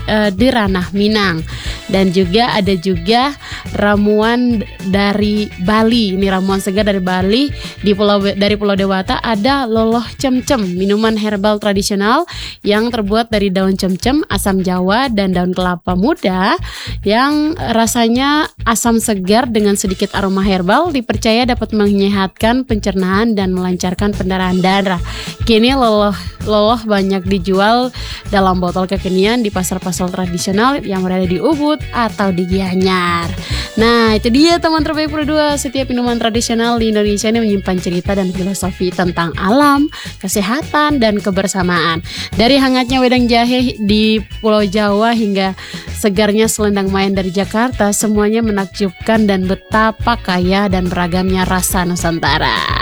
di ranah Minang. Dan juga ada juga ramuan dari Bali. Ini ramuan segar dari Bali. Dari Pulau Dewata ada loloh cemcem, minuman herbal tradisional yang terbuat dari daun cemcem, asam jawa, dan daun kelapa muda yang rasanya asam segar dengan sedikit aroma herbal, dipercaya dapat menyehatkan pencernaan dan melancarkan pendarahan darah. Kini loloh banyak dijual dalam botol kekinian di pasar-pasar tradisional yang berada di Ubud atau di Gianyar. Nah, itu dia teman terbaik Pro 2. Setiap minuman tradisional di Indonesia ini menyimpan cerita dan filosofi tentang alam, kesehatan, dan kebersamaan. Dari hangatnya wedang jahe di Pulau Jawa hingga segarnya selendang mayang dari Jakarta, semuanya menakjubkan dan betapa kaya dan beragamnya rasa Nusantara.